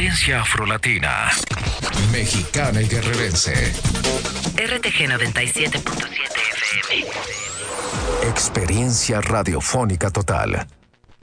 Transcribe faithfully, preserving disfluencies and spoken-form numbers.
experiencia afrolatina, mexicana y guerrerense. R T G noventa y siete punto siete F M. Experiencia radiofónica total.